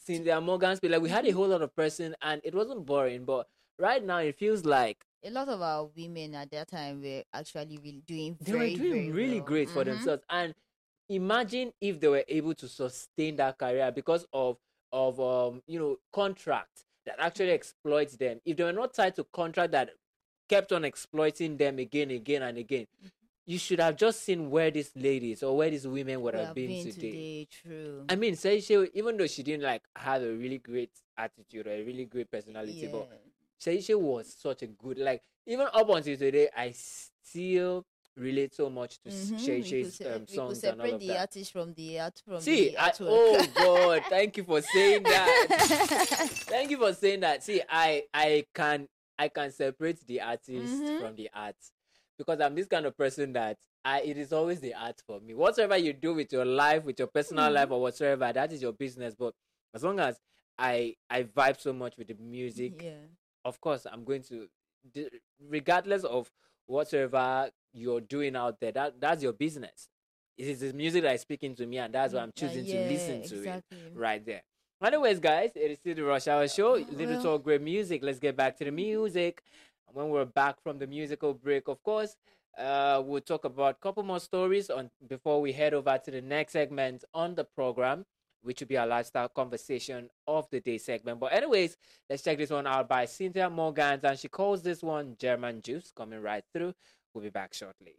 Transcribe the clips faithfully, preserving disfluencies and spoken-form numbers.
Cynthia Morgan speech. Like we had a whole lot of person, and it wasn't boring. But right now, it feels like A lot of our women at that time were actually really doing they very, were doing very really well. great for Mhm. themselves. And imagine if they were able to sustain that career because of of um you know contracts that actually exploits them. If they were not tied to contract that kept on exploiting them again, again and again, you should have just seen where these ladies or where these women would We have have been been today. today, true. I mean, say she, even though she didn't like have a really great attitude or a really great personality, Yeah. but Seisha was such a good, like, even up until today, I still relate so much to Mm-hmm. We could Seisha's se- um, we could songs and all separate of the that. artist from the art from See, the I, artwork. oh God, thank you for saying that. Thank you for saying that. See, I, I can, I can separate the artist Mhm. from the art because I'm this kind of person that I, it is always the art for me. Whatever you do with your life, with your personal life or whatsoever, that is your business. But as long as I, I vibe so much with the music, Yeah. of course, I'm going to, d- regardless of whatever you're doing out there, that that's your business. It is the music that is speaking to me, and that's why I'm Mm, uh, choosing to yeah, listen to it exactly. right there. Anyways, guys, it is still the Rush Hour Show. Uh, Little well, talk, great music. Let's get back to the music. And when we're back from the musical break, of course, uh, we'll talk about a couple more stories on before we head over to the next segment on the program, which will be our lifestyle conversation of the day segment. But anyways, let's check this one out by Cynthia Morgans, and she calls this one German Juice. Coming right through. We'll be back shortly.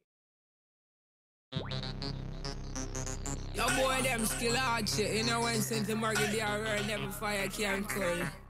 Your boy them skill hard shit. You know when Saint Morgan they are never fire can't cool.